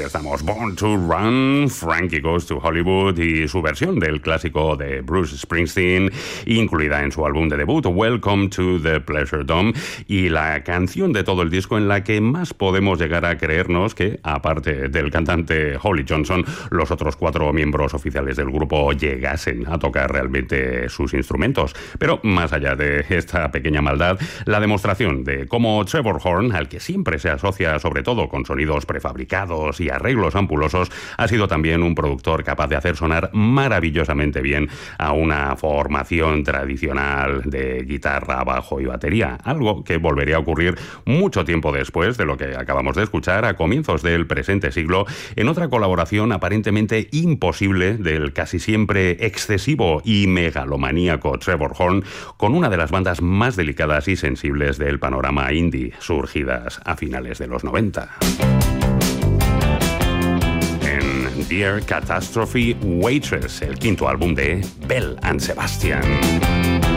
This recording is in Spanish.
estamos. Born to Run, Frankie Goes to Hollywood y su versión del clásico de Bruce Springsteen, incluida en su álbum de debut, Welcome to the Pleasure Dome, y la canción de todo el disco en la que más podemos llegar a creernos que, aparte del cantante Holly Johnson, los otros 4 miembros oficiales del grupo llegasen a tocar realmente sus instrumentos. Pero más allá de esta pequeña maldad, la demostración de cómo Trevor Horn, al que siempre se asocia sobre todo con sonidos prefabricados y arreglos ampulosos, ha sido también un productor capaz de hacer sonar maravillosamente bien a una formación tradicional de guitarra, bajo y batería, algo que volvería a ocurrir mucho tiempo después de lo que acabamos de escuchar, a comienzos del presente siglo, en otra colaboración aparentemente imposible del casi siempre excesivo y megalomaníaco Trevor Horn con una de las bandas más delicadas y sensibles del panorama indie, surgidas a finales de los 90. En Dear Catastrophe Waitress, el quinto álbum de Belle and Sebastian.